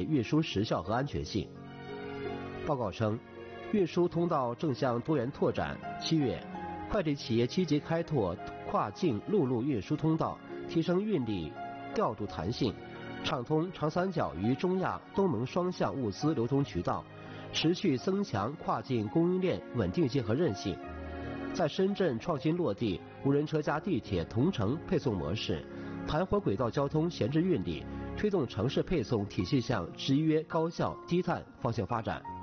运输时效和安全性。报告称，运输通道正向多元拓展。7月，快递企业积极开拓跨境陆路运输通道，提升运力调度弹性，畅通长三角与中亚、东盟双向物资流通渠道，持续增强跨境供应链稳定性和韧性。在深圳创新落地无人车加地铁同城配送模式，盘活轨道交通闲置运力，推动城市配送体系向制约、高效、低碳方向发展。